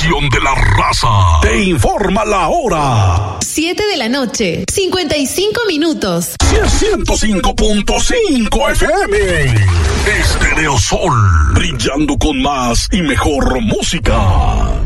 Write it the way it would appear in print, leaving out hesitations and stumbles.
estación de la raza. Te informa la hora. 7:55 105.5 FM. Estereosol, brillando con más y mejor música.